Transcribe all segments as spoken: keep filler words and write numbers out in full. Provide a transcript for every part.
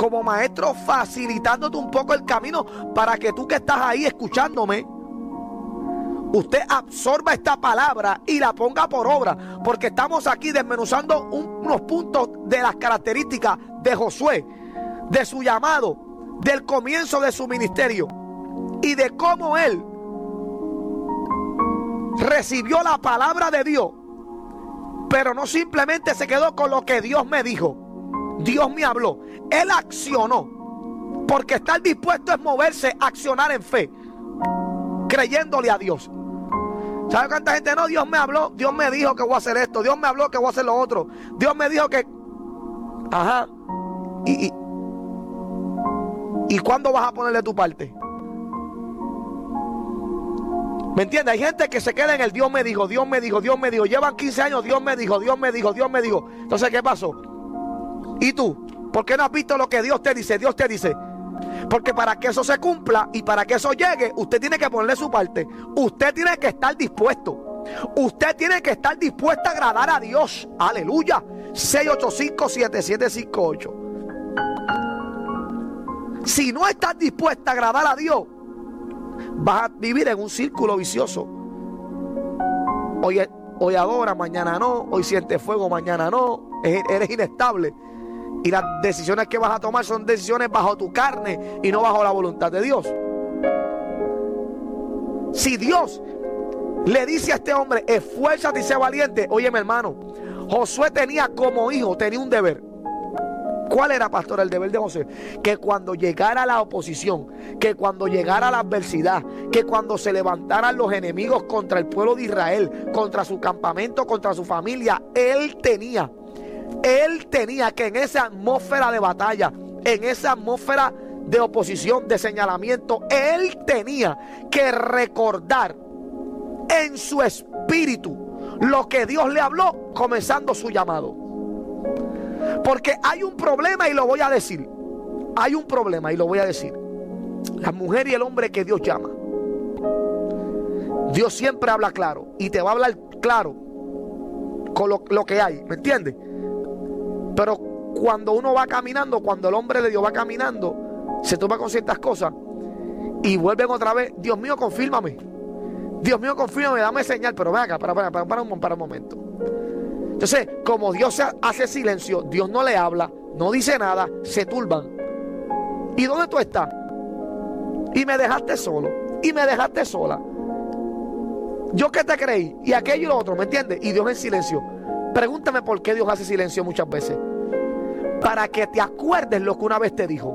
como maestro facilitándote un poco el camino para que tú que estás ahí escuchándome, usted absorba esta palabra y la ponga por obra, porque estamos aquí desmenuzando un, unos puntos de las características de Josué, de su llamado, del comienzo de su ministerio y de cómo él recibió la palabra de Dios, pero no simplemente se quedó con lo que Dios me dijo. Dios me habló, él accionó, porque estar dispuesto es moverse, accionar en fe, creyéndole a Dios. ¿Sabe cuánta gente no? Dios me habló, Dios me dijo que voy a hacer esto, Dios me habló que voy a hacer lo otro, Dios me dijo que... Ajá. ¿Y, y, ¿y cuándo vas a ponerle tu parte? ¿Me entiendes? Hay gente que se queda en el Dios me dijo, Dios me dijo, Dios me dijo. Llevan quince años, Dios me dijo, Dios me dijo, Dios me dijo. Entonces, ¿qué pasó? ¿Y tú? ¿Por qué no has visto lo que Dios te dice? Dios te dice... Porque para que eso se cumpla y para que eso llegue, usted tiene que ponerle su parte. Usted tiene que estar dispuesto. Usted tiene que estar dispuesto a agradar a Dios. Aleluya. seis ocho cinco, siete siete cinco ocho. Si no estás dispuesto a agradar a Dios, vas a vivir en un círculo vicioso. Hoy, hoy adora, mañana no. Hoy siente fuego, mañana no. Eres inestable. Y las decisiones que vas a tomar son decisiones bajo tu carne y no bajo la voluntad de Dios. Si Dios le dice a este hombre, esfuérzate y sé valiente. Óyeme, hermano, Josué tenía como hijo, tenía un deber. ¿Cuál era, pastor, el deber de Josué? Que cuando llegara la oposición, que cuando llegara la adversidad, que cuando se levantaran los enemigos contra el pueblo de Israel, contra su campamento, contra su familia, él tenía Él tenía que en esa atmósfera de batalla, en esa atmósfera de oposición, de señalamiento, él tenía que recordar en su espíritu lo que Dios le habló comenzando su llamado. Porque hay un problema y lo voy a decir. Hay un problema y lo voy a decir. La mujer y el hombre que Dios llama. Dios siempre habla claro y te va a hablar claro con lo, lo que hay, ¿me entiendes? Pero cuando uno va caminando, cuando el hombre de Dios va caminando, se toma con ciertas cosas y vuelven otra vez. Dios mío, confírmame. Dios mío, confírmame, dame señal. Pero ven acá, para, para, para, para, un, para un momento. Entonces, como Dios hace silencio, Dios no le habla, no dice nada, se turban. ¿Y dónde tú estás? Y me dejaste solo, y me dejaste sola. Yo que te creí, y aquello y lo otro, ¿me entiendes? Y Dios en silencio. Pregúntame por qué Dios hace silencio muchas veces. Para que te acuerdes lo que una vez te dijo.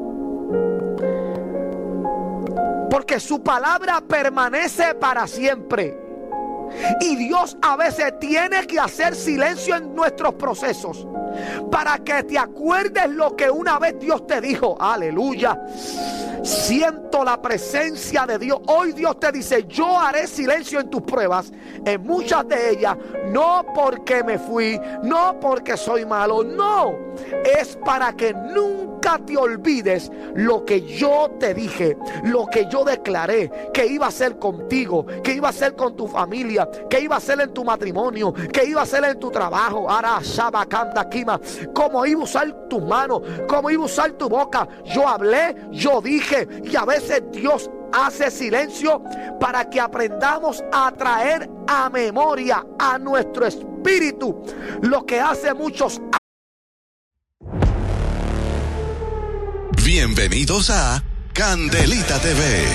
Porque su palabra permanece para siempre. Y Dios a veces tiene que hacer silencio en nuestros procesos para que te acuerdes lo que una vez Dios te dijo. Aleluya. Siento la presencia de Dios. Hoy Dios te dice, yo haré silencio en tus pruebas, en muchas de ellas, no porque me fui, no porque soy malo, no, es para que nunca te olvides lo que yo te dije, lo que yo declaré que iba a hacer contigo, que iba a hacer con tu familia, que iba a hacer en tu matrimonio, que iba a hacer en tu trabajo. Ara Shabakanda Kima, cómo iba a usar tus manos, cómo iba a usar tu boca. Yo hablé, yo dije. Y a veces Dios hace silencio para que aprendamos a traer a memoria, a nuestro espíritu, lo que hace muchos años. Bienvenidos a Candelita T V.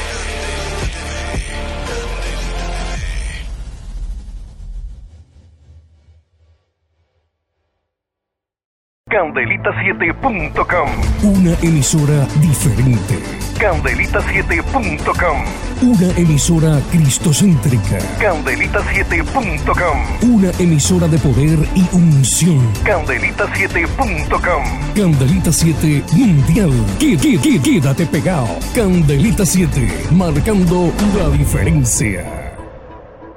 Candelita siete punto com. Una emisora diferente. Candelita siete punto com. Una emisora cristocéntrica. Candelita siete punto com. Una emisora de poder y unción. Candelita siete punto com. Candelita siete Mundial. Qué, qué, qué, quédate pegado. Candelita siete, marcando la diferencia.